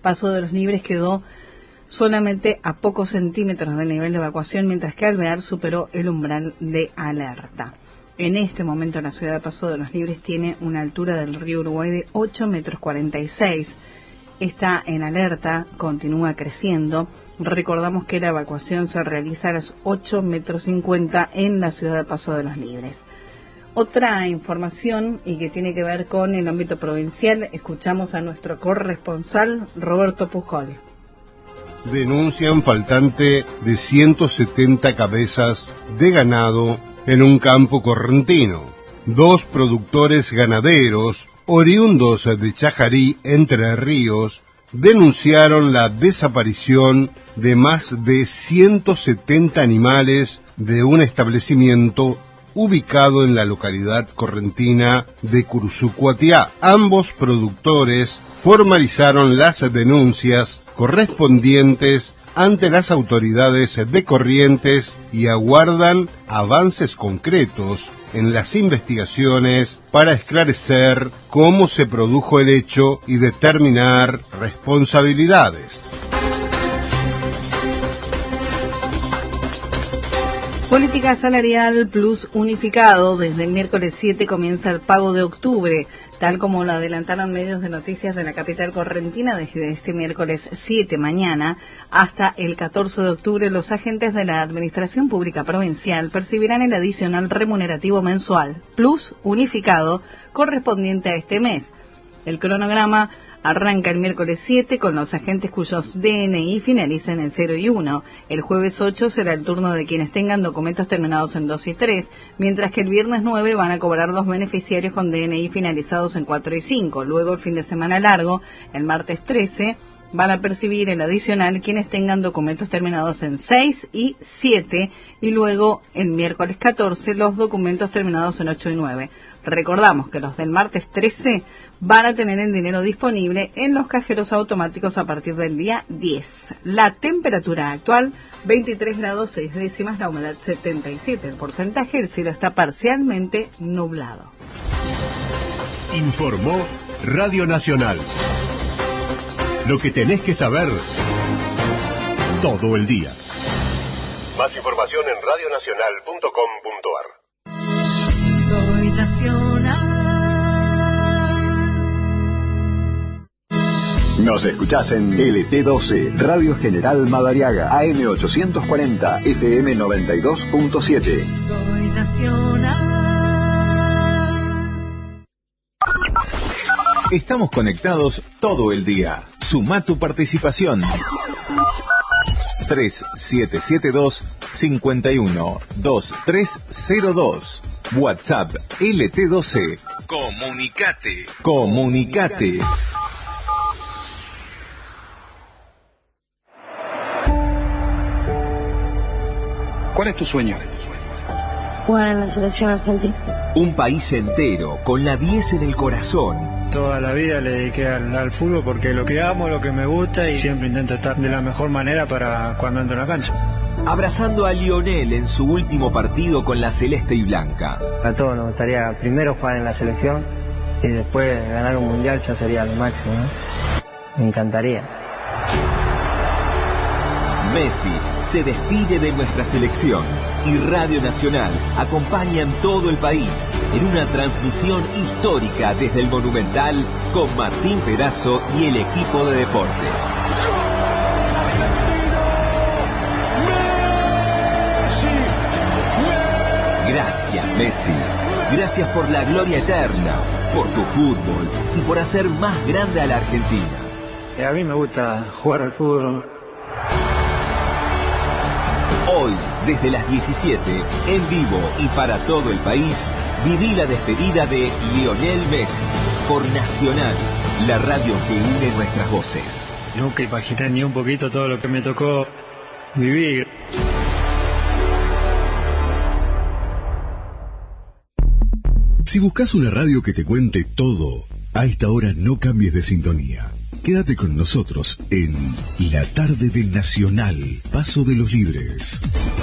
Paso de los Libres quedó solamente a pocos centímetros del nivel de evacuación, mientras que Alvear superó el umbral de alerta. En este momento la ciudad de Paso de los Libres tiene una altura del río Uruguay de 8,46 metros. Está en alerta, continúa creciendo. Recordamos que la evacuación se realiza a las 8,50 metros en la ciudad de Paso de los Libres. Otra información y que tiene que ver con el ámbito provincial, escuchamos a nuestro corresponsal Roberto Pujol. Denuncian faltante de 170 cabezas de ganado en un campo correntino. 2 productores ganaderos, oriundos de Chajarí, Entre Ríos, denunciaron la desaparición de más de 170 animales de un establecimiento ubicado en la localidad correntina de Cursucuatiá. Ambos productores formalizaron las denuncias correspondientes ante las autoridades de Corrientes y aguardan avances concretos en las investigaciones para esclarecer cómo se produjo el hecho y determinar responsabilidades. Política salarial plus unificado. Desde el miércoles 7 comienza el pago de octubre, tal como lo adelantaron medios de noticias de la capital correntina. Desde este miércoles 7 mañana hasta el 14 de octubre, los agentes de la Administración Pública Provincial percibirán el adicional remunerativo mensual plus unificado correspondiente a este mes. El cronograma arranca el miércoles 7 con los agentes cuyos DNI finalicen en 0 y 1. El jueves 8 será el turno de quienes tengan documentos terminados en 2 y 3, mientras que el viernes 9 van a cobrar los beneficiarios con DNI finalizados en 4 y 5. Luego, el fin de semana largo, el martes 13, van a percibir el adicional quienes tengan documentos terminados en 6 y 7, y luego el miércoles 14 los documentos terminados en 8 y 9. Recordamos que los del martes 13 van a tener el dinero disponible en los cajeros automáticos a partir del día 10. La temperatura actual, 23 grados 6 décimas, la humedad 77%, el porcentaje, el cielo está parcialmente nublado. Informó Radio Nacional. Lo que tenés que saber todo el día. Más información en radionacional.com.ar. Soy nacional. Nos escuchás en LT12, Radio General Madariaga, AM840, FM 92.7. Soy nacional. Estamos conectados todo el día. Suma tu participación. 3772-512302. WhatsApp LT12. Comunicate. ¿Cuál es tu sueño? Jugar en la selección argentina. Un país entero con la 10 en el corazón. Toda la vida le dediqué al fútbol porque lo que amo, lo que me gusta, y siempre intento estar de la mejor manera para cuando entro en la cancha. Abrazando a Lionel en su último partido con la celeste y blanca. A todos nos gustaría primero jugar en la selección y después ganar un mundial, ya sería lo máximo, ¿no? Me encantaría. Messi se despide de nuestra selección y Radio Nacional acompaña en todo el país en una transmisión histórica desde el Monumental con Martín Perazo y el equipo de deportes. Gracias, Messi. Gracias por la gloria eterna, por tu fútbol y por hacer más grande a la Argentina. A mí me gusta jugar al fútbol. Hoy, desde las 17, en vivo y para todo el país, viví la despedida de Lionel Messi por Nacional, la radio que une nuestras voces. Nunca imaginé ni un poquito todo lo que me tocó vivir. Si buscas una radio que te cuente todo, a esta hora no cambies de sintonía. Quédate con nosotros en La Tarde del Nacional, Paso de los Libres.